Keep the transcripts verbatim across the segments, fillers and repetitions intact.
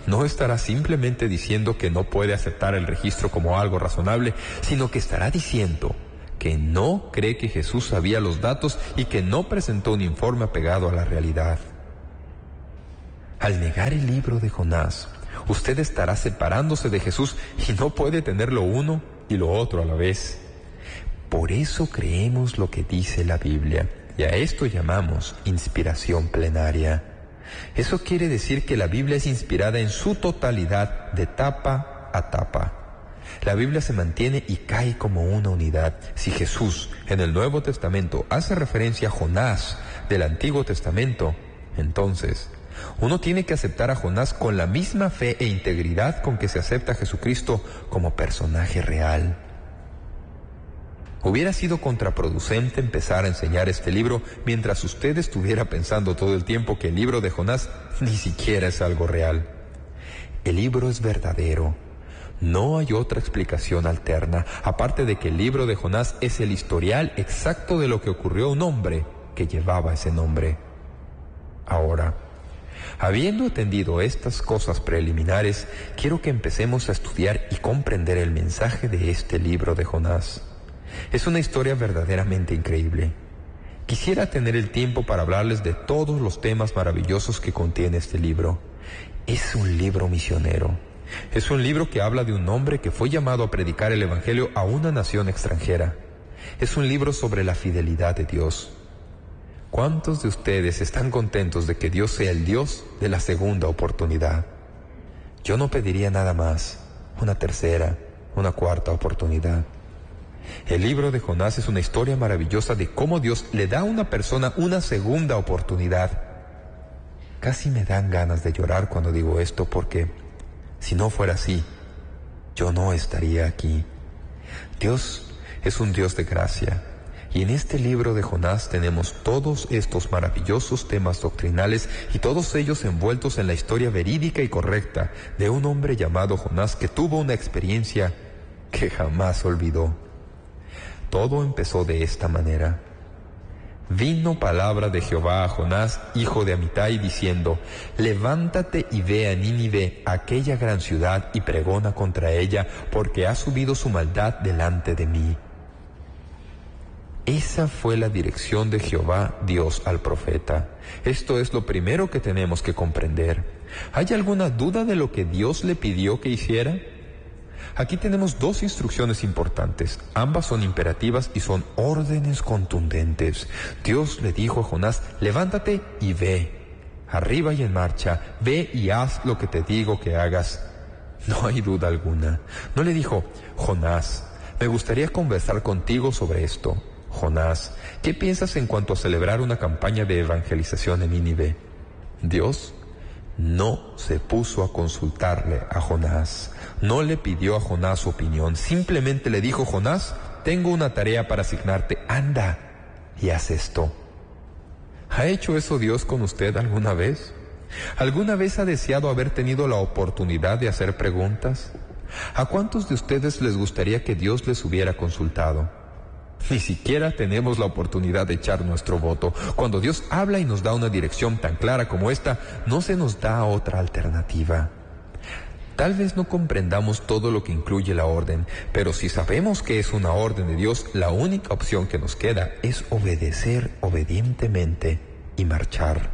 no estará simplemente diciendo que no puede aceptar el registro como algo razonable, sino que estará diciendo que no cree que Jesús sabía los datos y que no presentó un informe apegado a la realidad. Al negar el libro de Jonás, usted estará separándose de Jesús y no puede tener lo uno y lo otro a la vez. Por eso creemos lo que dice la Biblia, y a esto llamamos inspiración plenaria. Eso quiere decir que la Biblia es inspirada en su totalidad, de tapa a tapa. La Biblia se mantiene y cae como una unidad. Si Jesús, en el Nuevo Testamento, hace referencia a Jonás del Antiguo Testamento, entonces uno tiene que aceptar a Jonás con la misma fe e integridad con que se acepta a Jesucristo como personaje real. Hubiera sido contraproducente empezar a enseñar este libro mientras usted estuviera pensando todo el tiempo que el libro de Jonás ni siquiera es algo real. El libro es verdadero. No hay otra explicación alterna, aparte de que el libro de Jonás es el historial exacto de lo que ocurrió a un hombre que llevaba ese nombre. Ahora, habiendo atendido estas cosas preliminares, quiero que empecemos a estudiar y comprender el mensaje de este libro de Jonás. Es una historia verdaderamente increíble. Quisiera tener el tiempo para hablarles de todos los temas maravillosos que contiene este libro. Es un libro misionero. Es un libro que habla de un hombre que fue llamado a predicar el Evangelio a una nación extranjera. Es un libro sobre la fidelidad de Dios. ¿Cuántos de ustedes están contentos de que Dios sea el Dios de la segunda oportunidad? Yo no pediría nada más, una tercera, una cuarta oportunidad. El libro de Jonás es una historia maravillosa de cómo Dios le da a una persona una segunda oportunidad. Casi me dan ganas de llorar cuando digo esto porque, si no fuera así, yo no estaría aquí. Dios es un Dios de gracia, y en este libro de Jonás tenemos todos estos maravillosos temas doctrinales y todos ellos envueltos en la historia verídica y correcta de un hombre llamado Jonás que tuvo una experiencia que jamás olvidó. Todo empezó de esta manera. Vino palabra de Jehová a Jonás, hijo de Amitai, diciendo: levántate y ve a Nínive, aquella gran ciudad, y pregona contra ella, porque ha subido su maldad delante de mí. Esa fue la dirección de Jehová Dios al profeta. Esto es lo primero que tenemos que comprender. ¿Hay alguna duda de lo que Dios le pidió que hiciera? Aquí tenemos dos instrucciones importantes. Ambas son imperativas y son órdenes contundentes. Dios le dijo a Jonás: levántate y ve. Arriba y en marcha, ve y haz lo que te digo que hagas. No hay duda alguna. No le dijo: Jonás, me gustaría conversar contigo sobre esto. Jonás, ¿qué piensas en cuanto a celebrar una campaña de evangelización en Nínive? Dios no se puso a consultarle a Jonás. No le pidió a Jonás su opinión. Simplemente le dijo: Jonás, tengo una tarea para asignarte. Anda y haz esto. ¿Ha hecho eso Dios con usted alguna vez? ¿Alguna vez ha deseado haber tenido la oportunidad de hacer preguntas? ¿A cuántos de ustedes les gustaría que Dios les hubiera consultado? Ni siquiera tenemos la oportunidad de echar nuestro voto. Cuando Dios habla y nos da una dirección tan clara como esta, no se nos da otra alternativa. Tal vez no comprendamos todo lo que incluye la orden, pero si sabemos que es una orden de Dios, la única opción que nos queda es obedecer obedientemente y marchar.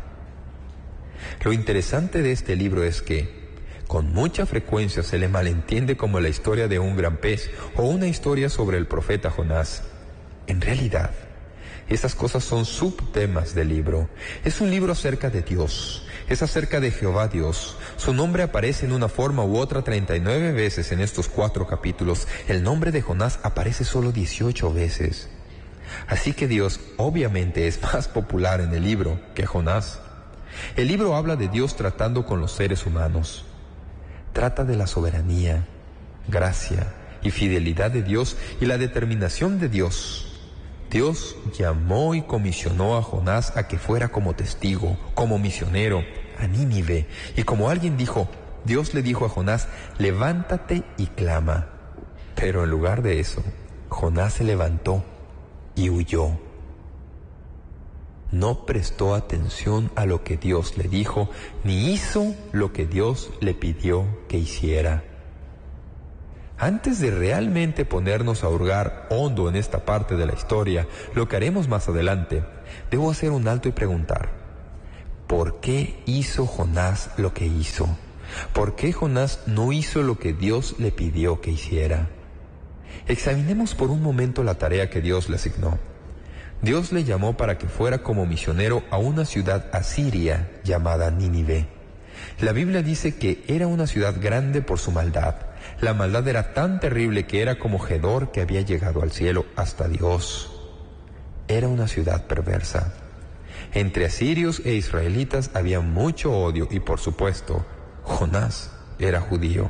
Lo interesante de este libro es que, con mucha frecuencia se le malentiende como la historia de un gran pez o una historia sobre el profeta Jonás. En realidad, esas cosas son subtemas del libro. Es un libro acerca de Dios. Es acerca de Jehová Dios. Su nombre aparece en una forma u otra treinta y nueve veces en estos cuatro capítulos. El nombre de Jonás aparece solo dieciocho veces. Así que Dios obviamente es más popular en el libro que Jonás. El libro habla de Dios tratando con los seres humanos. Trata de la soberanía, gracia y fidelidad de Dios y la determinación de Dios. Dios llamó y comisionó a Jonás a que fuera como testigo, como misionero, a Nínive. Y como alguien dijo, Dios le dijo a Jonás: levántate y clama. Pero en lugar de eso, Jonás se levantó y huyó. No prestó atención a lo que Dios le dijo, ni hizo lo que Dios le pidió que hiciera. Antes de realmente ponernos a hurgar hondo en esta parte de la historia, lo que haremos más adelante, debo hacer un alto y preguntar: ¿por qué hizo Jonás lo que hizo? ¿Por qué Jonás no hizo lo que Dios le pidió que hiciera? Examinemos por un momento la tarea que Dios le asignó. Dios le llamó para que fuera como misionero a una ciudad asiria llamada Nínive. La Biblia dice que era una ciudad grande por su maldad. La maldad era tan terrible que era como Gedor que había llegado al cielo hasta Dios. Era una ciudad perversa. Entre asirios e israelitas había mucho odio y, por supuesto, Jonás era judío.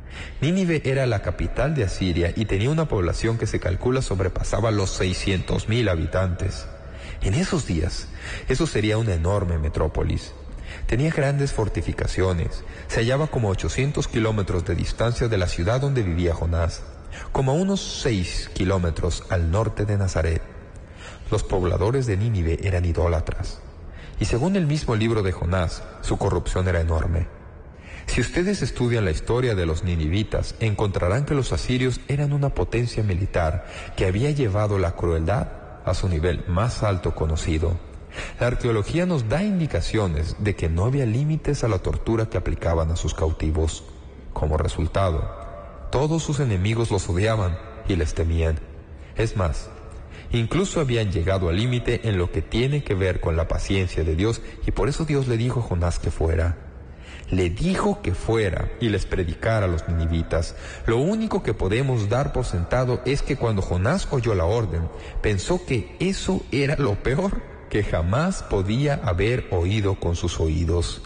Nínive era la capital de Asiria y tenía una población que se calcula sobrepasaba los seiscientos mil habitantes. En esos días, eso sería una enorme metrópolis. Tenía grandes fortificaciones, se hallaba como a ochocientos kilómetros de distancia de la ciudad donde vivía Jonás, como a unos seis kilómetros al norte de Nazaret. Los pobladores de Nínive eran idólatras, y según el mismo libro de Jonás, su corrupción era enorme. Si ustedes estudian la historia de los ninivitas, encontrarán que los asirios eran una potencia militar que había llevado la crueldad a su nivel más alto conocido. La arqueología nos da indicaciones de que no había límites a la tortura que aplicaban a sus cautivos. Como resultado, todos sus enemigos los odiaban y les temían. Es más, incluso habían llegado al límite en lo que tiene que ver con la paciencia de Dios, y por eso Dios le dijo a Jonás que fuera. Le dijo que fuera y les predicara a los ninivitas. Lo único que podemos dar por sentado es que cuando Jonás oyó la orden, pensó que eso era lo peor que jamás podía haber oído con sus oídos.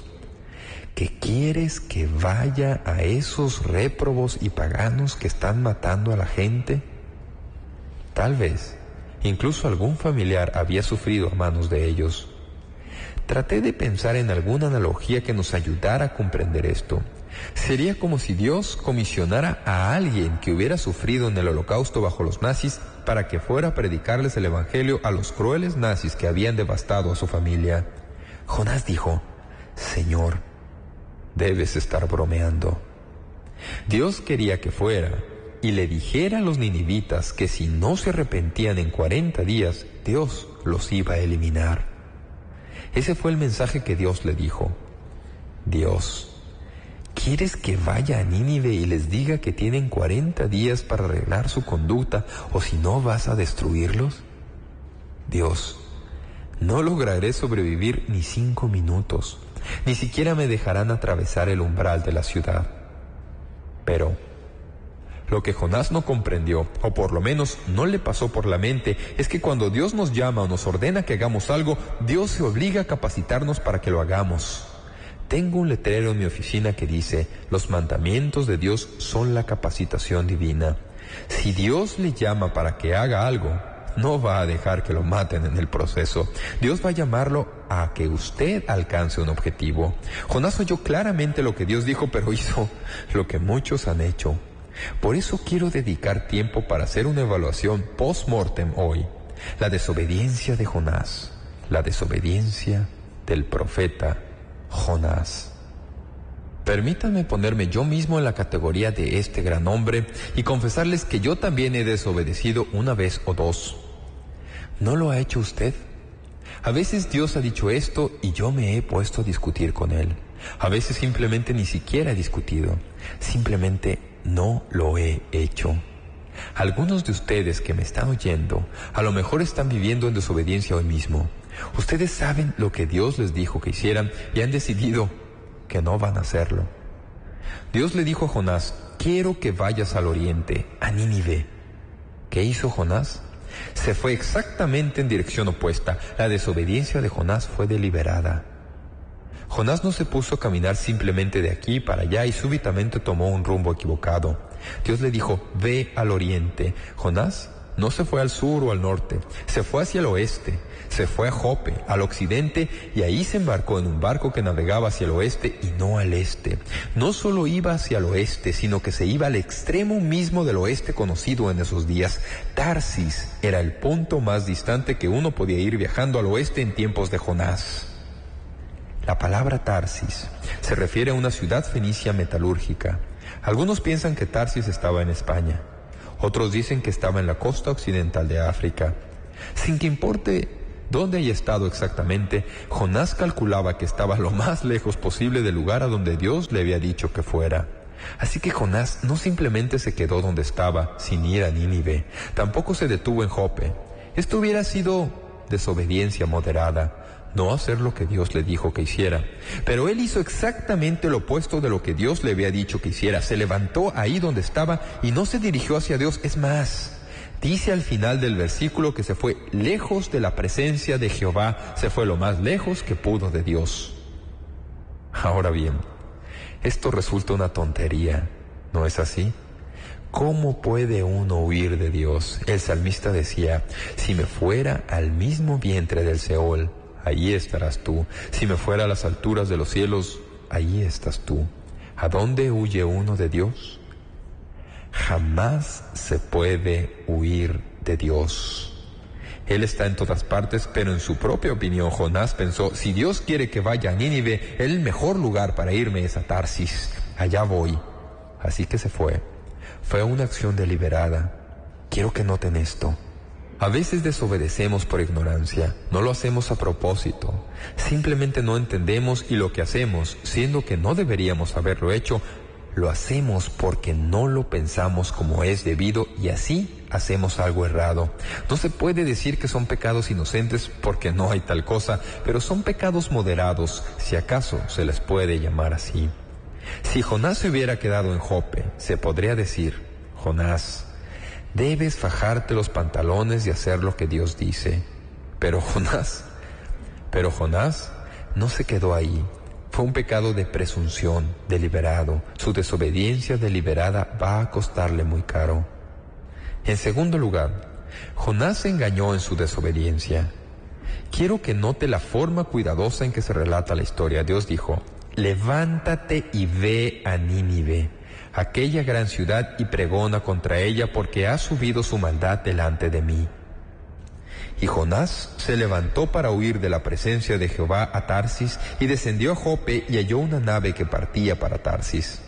¿Que quieres que vaya a esos réprobos y paganos que están matando a la gente? Tal vez, incluso algún familiar había sufrido a manos de ellos. Traté de pensar en alguna analogía que nos ayudara a comprender esto. Sería como si Dios comisionara a alguien que hubiera sufrido en el Holocausto bajo los nazis para que fuera a predicarles el Evangelio a los crueles nazis que habían devastado a su familia. Jonás dijo: Señor, debes estar bromeando. Dios quería que fuera y le dijera a los ninivitas que si no se arrepentían en cuarenta días, Dios los iba a eliminar. Ese fue el mensaje que Dios le dijo. Dios, ¿quieres que vaya a Nínive y les diga que tienen cuarenta días para arreglar su conducta, o si no vas a destruirlos? Dios, no lograré sobrevivir ni cinco minutos, ni siquiera me dejarán atravesar el umbral de la ciudad. Pero lo que Jonás no comprendió, o por lo menos no le pasó por la mente, es que cuando Dios nos llama o nos ordena que hagamos algo, Dios se obliga a capacitarnos para que lo hagamos. Tengo un letrero en mi oficina que dice: los mandamientos de Dios son la capacitación divina. Si Dios le llama para que haga algo, no va a dejar que lo maten en el proceso. Dios va a llamarlo a que usted alcance un objetivo. Jonás oyó claramente lo que Dios dijo, pero hizo lo que muchos han hecho. Por eso quiero dedicar tiempo para hacer una evaluación post-mortem hoy. La desobediencia de Jonás, la desobediencia del profeta Jonás. Permítanme ponerme yo mismo en la categoría de este gran hombre y confesarles que yo también he desobedecido una vez o dos. ¿No lo ha hecho usted? A veces Dios ha dicho esto y yo me he puesto a discutir con Él. A veces simplemente ni siquiera he discutido. Simplemente no lo he hecho. Algunos de ustedes que me están oyendo, a lo mejor están viviendo en desobediencia hoy mismo. Ustedes saben lo que Dios les dijo que hicieran y han decidido que no van a hacerlo. Dios le dijo a Jonás: quiero que vayas al oriente, a Nínive. ¿Qué hizo Jonás? Se fue exactamente en dirección opuesta. La desobediencia de Jonás fue deliberada. Jonás no se puso a caminar simplemente de aquí para allá y súbitamente tomó un rumbo equivocado. Dios le dijo: ve al oriente. Jonás No se fue al sur o al norte, se fue hacia el oeste, se fue a Jope, al occidente, y ahí se embarcó en un barco que navegaba hacia el oeste y no al este. No solo iba hacia el oeste, sino que se iba al extremo mismo del oeste conocido en esos días. Tarsis era el punto más distante que uno podía ir viajando al oeste en tiempos de Jonás. La palabra Tarsis se refiere a una ciudad fenicia metalúrgica. Algunos piensan que Tarsis estaba en España. Otros dicen que estaba en la costa occidental de África. Sin que importe dónde haya estado exactamente, Jonás calculaba que estaba lo más lejos posible del lugar a donde Dios le había dicho que fuera. Así que Jonás no simplemente se quedó donde estaba, sin ir a Nínive. Tampoco se detuvo en Jope. Esto hubiera sido desobediencia moderada, no hacer lo que Dios le dijo que hiciera. Pero él hizo exactamente lo opuesto de lo que Dios le había dicho que hiciera. Se levantó ahí donde estaba y no se dirigió hacia Dios. Es más, dice al final del versículo que se fue lejos de la presencia de Jehová, se fue lo más lejos que pudo de Dios. Ahora bien, esto resulta una tontería, ¿no es así? ¿Cómo puede uno huir de Dios? El salmista decía, si me fuera al mismo vientre del Seol, allí estarás tú. Si me fuera a las alturas de los cielos, allí estás tú. ¿A dónde huye uno de Dios? Jamás se puede huir de Dios. Él está en todas partes, pero en su propia opinión Jonás pensó, si Dios quiere que vaya a Nínive, el mejor lugar para irme es a Tarsis. Allá voy. Así que se fue. Fue una acción deliberada. Quiero que noten esto. A veces desobedecemos por ignorancia, no lo hacemos a propósito. Simplemente no entendemos y lo que hacemos, siendo que no deberíamos haberlo hecho, lo hacemos porque no lo pensamos como es debido y así hacemos algo errado. No se puede decir que son pecados inocentes porque no hay tal cosa, pero son pecados moderados, si acaso se les puede llamar así. Si Jonás se hubiera quedado en Jope, se podría decir, Jonás, debes fajarte los pantalones y hacer lo que Dios dice. Pero Jonás, pero Jonás no se quedó ahí. Fue un pecado de presunción, deliberado. Su desobediencia deliberada va a costarle muy caro. En segundo lugar, Jonás se engañó en su desobediencia. Quiero que note la forma cuidadosa en que se relata la historia. Dios dijo, levántate y ve a Nínive, aquella gran ciudad, y pregona contra ella, porque ha subido su maldad delante de mí. Y Jonás se levantó para huir de la presencia de Jehová a Tarsis, y descendió a Jope y halló una nave que partía para Tarsis.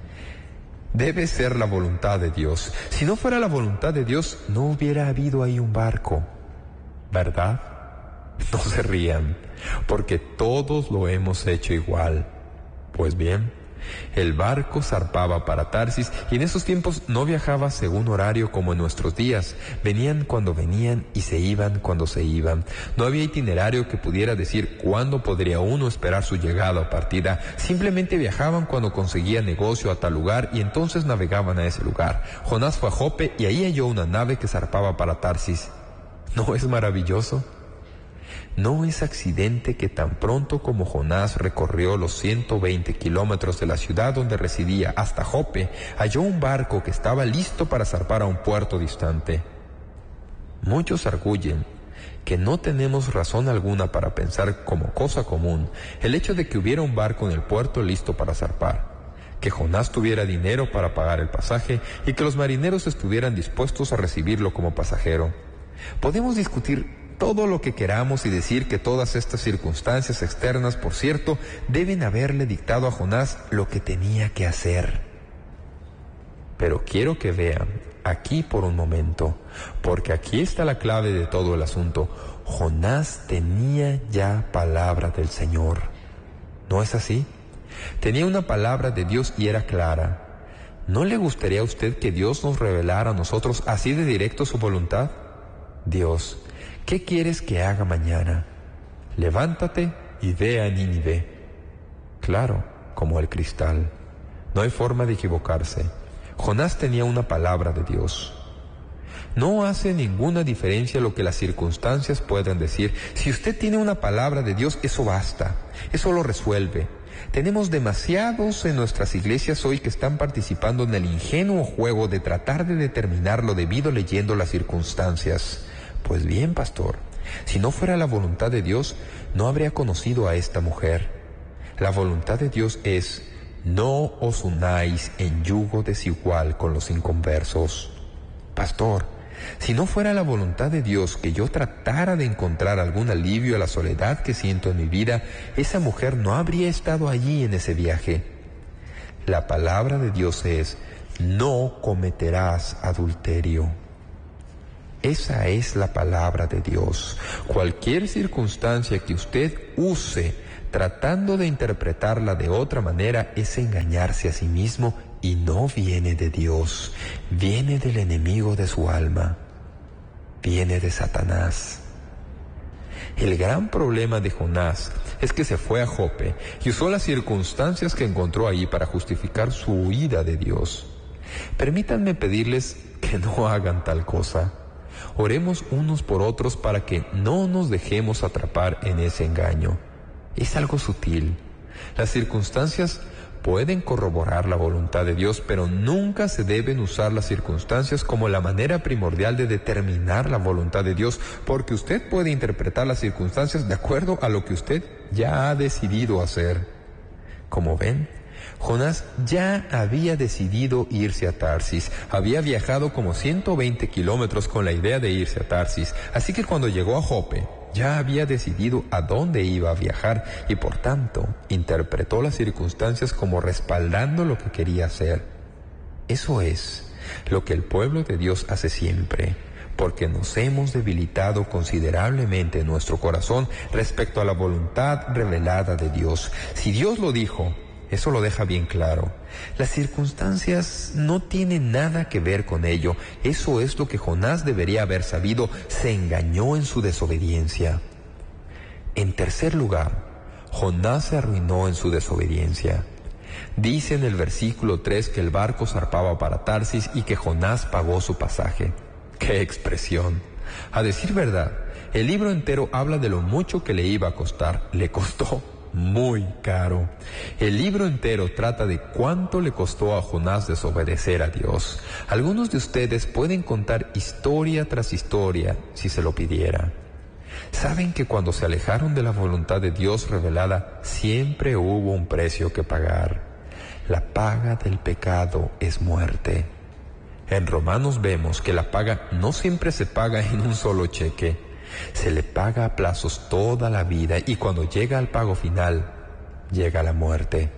Debe ser la voluntad de Dios. Si no fuera la voluntad de Dios, no hubiera habido ahí un barco, ¿verdad? No se rían, porque todos lo hemos hecho igual. Pues bien, el barco zarpaba para Tarsis y en esos tiempos no viajaba según horario como en nuestros días. Venían cuando venían y se iban cuando se iban. No había itinerario que pudiera decir cuándo podría uno esperar su llegada o partida. Simplemente viajaban cuando conseguían negocio a tal lugar y entonces navegaban a ese lugar. Jonás fue a Jope y ahí halló una nave que zarpaba para Tarsis. ¿No es maravilloso? No es accidente que tan pronto como Jonás recorrió los ciento veinte kilómetros de la ciudad donde residía hasta Jope, halló un barco que estaba listo para zarpar a un puerto distante. Muchos arguyen que no tenemos razón alguna para pensar como cosa común el hecho de que hubiera un barco en el puerto listo para zarpar, que Jonás tuviera dinero para pagar el pasaje y que los marineros estuvieran dispuestos a recibirlo como pasajero. Podemos discutir todo lo que queramos y decir que todas estas circunstancias externas, por cierto, deben haberle dictado a Jonás lo que tenía que hacer. Pero quiero que vean aquí por un momento, porque aquí está la clave de todo el asunto. Jonás tenía ya palabra del Señor. ¿No es así? Tenía una palabra de Dios y era clara. ¿No le gustaría a usted que Dios nos revelara a nosotros así de directo su voluntad? Dios, ¿qué quieres que haga mañana? Levántate y ve a Nínive. Claro, como el cristal. No hay forma de equivocarse. Jonás tenía una palabra de Dios. No hace ninguna diferencia lo que las circunstancias puedan decir. Si usted tiene una palabra de Dios, eso basta. Eso lo resuelve. Tenemos demasiados en nuestras iglesias hoy que están participando en el ingenuo juego de tratar de determinar lo debido leyendo las circunstancias. Pues bien, pastor, si no fuera la voluntad de Dios, no habría conocido a esta mujer. La voluntad de Dios es: no os unáis en yugo desigual con los inconversos. Pastor, si no fuera la voluntad de Dios que yo tratara de encontrar algún alivio a la soledad que siento en mi vida, esa mujer no habría estado allí en ese viaje. La palabra de Dios es: no cometerás adulterio. Esa es la palabra de Dios. Cualquier circunstancia que usted use tratando de interpretarla de otra manera es engañarse a sí mismo y no viene de Dios, viene del enemigo de su alma, viene de Satanás. El gran problema de Jonás es que se fue a Jope y usó las circunstancias que encontró ahí para justificar su huida de Dios. Permítanme pedirles que no hagan tal cosa. Oremos unos por otros para que no nos dejemos atrapar en ese engaño. Es algo sutil. Las circunstancias pueden corroborar la voluntad de Dios, pero nunca se deben usar las circunstancias como la manera primordial de determinar la voluntad de Dios, porque usted puede interpretar las circunstancias de acuerdo a lo que usted ya ha decidido hacer. Como ven, Jonás ya había decidido irse a Tarsis. Había viajado como ciento veinte kilómetros con la idea de irse a Tarsis. Así que cuando llegó a Jope, ya había decidido a dónde iba a viajar y por tanto interpretó las circunstancias como respaldando lo que quería hacer. Eso es lo que el pueblo de Dios hace siempre, porque nos hemos debilitado considerablemente en nuestro corazón respecto a la voluntad revelada de Dios. Si Dios lo dijo, eso lo deja bien claro. Las circunstancias no tienen nada que ver con ello. Eso es lo que Jonás debería haber sabido. Se engañó en su desobediencia. En tercer lugar, Jonás se arruinó en su desobediencia. Dice en el versículo tres que el barco zarpaba para Tarsis y que Jonás pagó su pasaje. ¡Qué expresión! A decir verdad, el libro entero habla de lo mucho que le iba a costar. Le costó muy caro. El libro entero trata de cuánto le costó a Jonás desobedecer a Dios. Algunos de ustedes pueden contar historia tras historia si se lo pidiera. Saben que cuando se alejaron de la voluntad de Dios revelada, siempre hubo un precio que pagar. La paga del pecado es muerte. En Romanos vemos que la paga no siempre se paga en un solo cheque. Se le paga a plazos toda la vida y cuando llega al pago final, llega la muerte.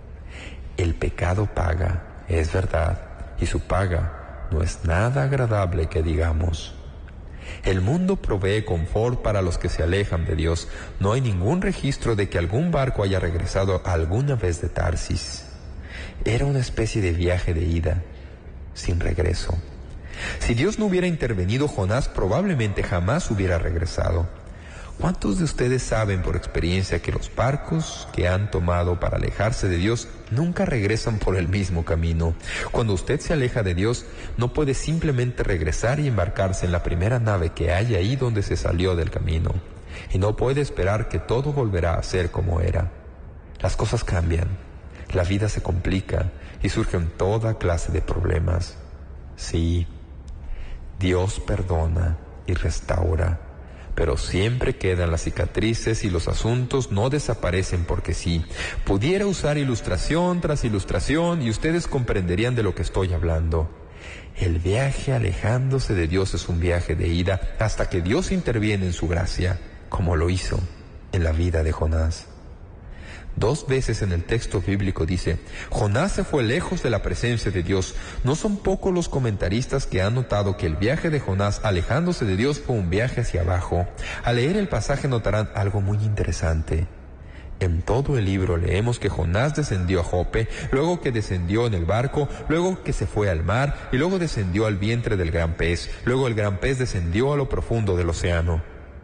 El pecado paga, es verdad, y su paga no es nada agradable que digamos. El mundo provee confort para los que se alejan de Dios. No hay ningún registro de que algún barco haya regresado alguna vez de Tarsis. Era una especie de viaje de ida, sin regreso. Si Dios no hubiera intervenido, Jonás probablemente jamás hubiera regresado. ¿Cuántos de ustedes saben por experiencia que los barcos que han tomado para alejarse de Dios nunca regresan por el mismo camino? Cuando usted se aleja de Dios, no puede simplemente regresar y embarcarse en la primera nave que haya ahí donde se salió del camino. Y no puede esperar que todo volverá a ser como era. Las cosas cambian, la vida se complica y surgen toda clase de problemas. Sí, Dios perdona y restaura, pero siempre quedan las cicatrices y los asuntos no desaparecen porque sí. Pudiera usar ilustración tras ilustración y ustedes comprenderían de lo que estoy hablando. El viaje alejándose de Dios es un viaje de ida hasta que Dios interviene en su gracia, como lo hizo en la vida de Jonás. Dos veces en el texto bíblico dice, Jonás se fue lejos de la presencia de Dios. No son pocos los comentaristas que han notado que el viaje de Jonás alejándose de Dios fue un viaje hacia abajo. Al leer el pasaje notarán algo muy interesante. En todo el libro leemos que Jonás descendió a Jope, luego que descendió en el barco, luego que se fue al mar y luego descendió al vientre del gran pez. Luego el gran pez descendió a lo profundo del océano.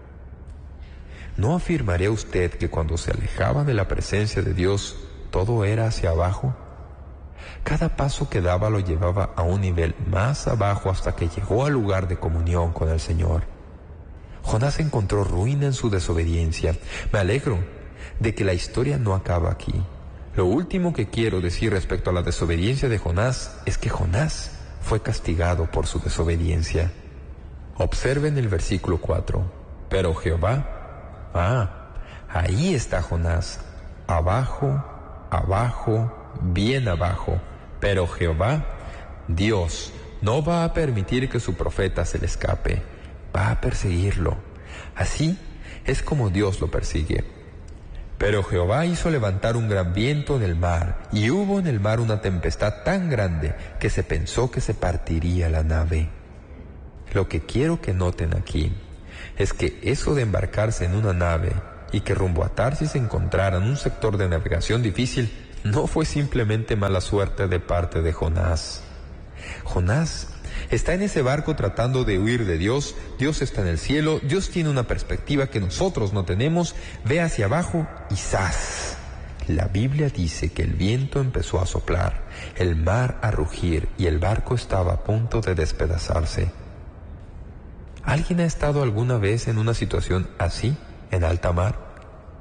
¿No afirmaría usted que cuando se alejaba de la presencia de Dios, todo era hacia abajo? Cada paso que daba lo llevaba a un nivel más abajo hasta que llegó al lugar de comunión con el Señor. Jonás encontró ruina en su desobediencia. Me alegro de que la historia no acaba aquí. Lo último que quiero decir respecto a la desobediencia de Jonás es que Jonás fue castigado por su desobediencia. Observen el versículo cuatro. Pero Jehová, ah, ahí está Jonás, abajo, abajo, bien abajo. Pero Jehová, Dios, no va a permitir que su profeta se le escape, va a perseguirlo. Así es como Dios lo persigue. Pero Jehová hizo levantar un gran viento en el mar, y hubo en el mar una tempestad tan grande que se pensó que se partiría la nave. Lo que quiero que noten aquí es que eso de embarcarse en una nave y que rumbo a Tarsis se encontrara en un sector de navegación difícil no fue simplemente mala suerte de parte de Jonás. Jonás está en ese barco tratando de huir de Dios. Dios está en el cielo, Dios tiene una perspectiva que nosotros no tenemos, ve hacia abajo y ¡zas! La Biblia dice que el viento empezó a soplar, el mar a rugir y el barco estaba a punto de despedazarse. ¿Alguien ha estado alguna vez en una situación así, en alta mar?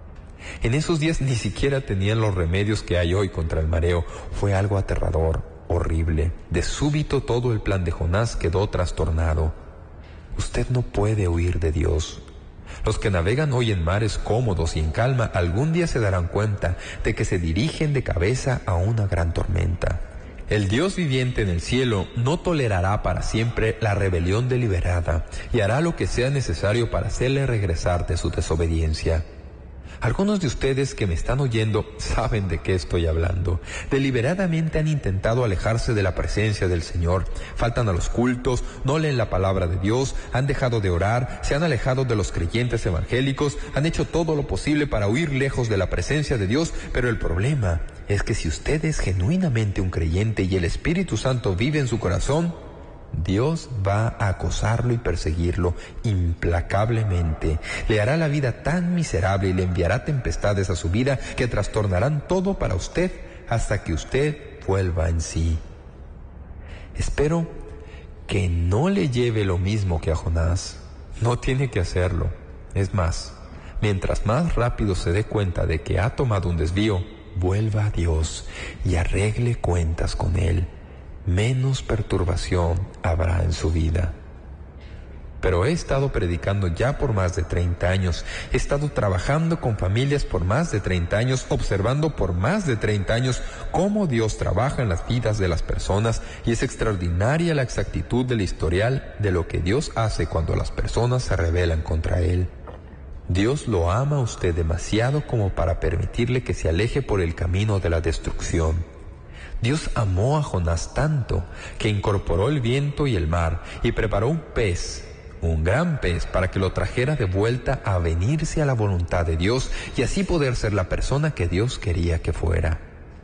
En esos días ni siquiera tenían los remedios que hay hoy contra el mareo. Fue algo aterrador, horrible. De súbito todo el plan de Jonás quedó trastornado. Usted no puede huir de Dios. Los que navegan hoy en mares cómodos y en calma algún día se darán cuenta de que se dirigen de cabeza a una gran tormenta. El Dios viviente en el cielo no tolerará para siempre la rebelión deliberada y hará lo que sea necesario para hacerle regresar de su desobediencia. Algunos de ustedes que me están oyendo saben de qué estoy hablando. Deliberadamente han intentado alejarse de la presencia del Señor. Faltan a los cultos, no leen la palabra de Dios, han dejado de orar, se han alejado de los creyentes evangélicos, han hecho todo lo posible para huir lejos de la presencia de Dios, pero el problema es que si usted es genuinamente un creyente y el Espíritu Santo vive en su corazón, Dios va a acosarlo y perseguirlo implacablemente. Le hará la vida tan miserable y le enviará tempestades a su vida que trastornarán todo para usted hasta que usted vuelva en sí. Espero que no le lleve lo mismo que a Jonás. No tiene que hacerlo. Es más, mientras más rápido se dé cuenta de que ha tomado un desvío, vuelva a Dios y arregle cuentas con Él. Menos perturbación habrá en su vida. Pero he estado predicando ya por más de treinta años, he estado trabajando con familias por más de treinta años, observando por más de treinta años cómo Dios trabaja en las vidas de las personas, y es extraordinaria la exactitud del historial de lo que Dios hace cuando las personas se rebelan contra Él. Dios lo ama a usted demasiado como para permitirle que se aleje por el camino de la destrucción. Dios amó a Jonás tanto que incorporó el viento y el mar y preparó un pez, un gran pez, para que lo trajera de vuelta a venirse a la voluntad de Dios y así poder ser la persona que Dios quería que fuera.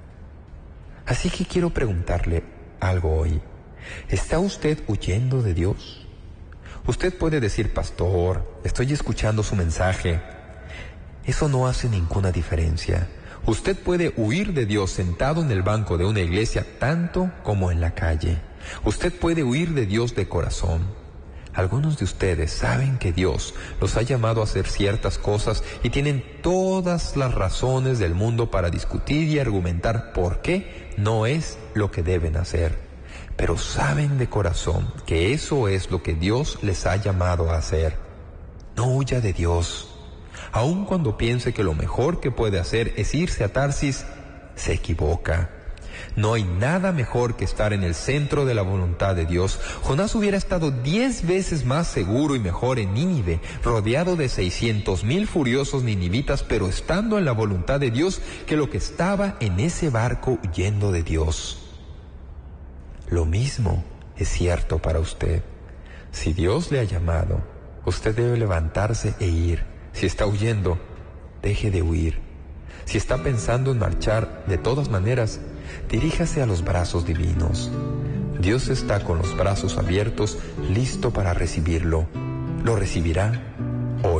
Así que quiero preguntarle algo hoy. ¿Está usted huyendo de Dios? Usted puede decir, pastor, estoy escuchando su mensaje. Eso no hace ninguna diferencia. Usted puede huir de Dios sentado en el banco de una iglesia tanto como en la calle. Usted puede huir de Dios de corazón. Algunos de ustedes saben que Dios los ha llamado a hacer ciertas cosas y tienen todas las razones del mundo para discutir y argumentar por qué no es lo que deben hacer. Pero saben de corazón que eso es lo que Dios les ha llamado a hacer. No huya de Dios. Aun cuando piense que lo mejor que puede hacer es irse a Tarsis, se equivoca. No hay nada mejor que estar en el centro de la voluntad de Dios. Jonás hubiera estado diez veces más seguro y mejor en Nínive, rodeado de seiscientos mil furiosos ninivitas, pero estando en la voluntad de Dios, que lo que estaba en ese barco huyendo de Dios. Lo mismo es cierto para usted. Si Dios le ha llamado, usted debe levantarse e ir. Si está huyendo, deje de huir. Si está pensando en marchar, de todas maneras, diríjase a los brazos divinos. Dios está con los brazos abiertos, listo para recibirlo. Lo recibirá